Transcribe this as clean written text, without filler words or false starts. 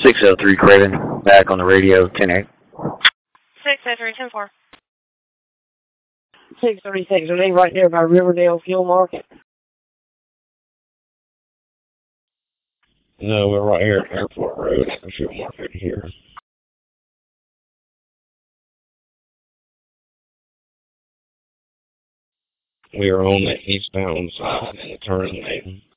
603 Craven, back on the radio, 10-8. 603, 10-4. 636, are they right there by Riverdale Fuel Market? No, we're right here at Airport Road, the Fuel Market here. We are on the eastbound side in the turn lane.